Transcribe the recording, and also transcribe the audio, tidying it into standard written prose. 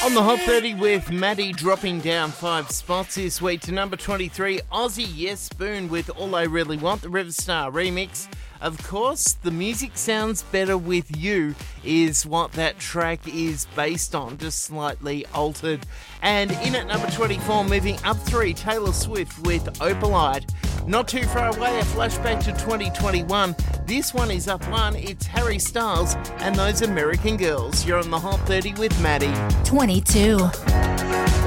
On the Hot 30 with Maddie dropping down 5 spots this week to number 23, Aussie Yes Spoon with All I Really Want, the Riverstar remix. Of course, The Music Sounds Better With You is what that track is based on, just slightly altered. And in at number 24, moving up 3, Taylor Swift with Opalite. Not too far away, a flashback to 2021. This one is up 1, it's Harry Styles and Those American Girls. You're on the Hot 30 with Maddie. 22.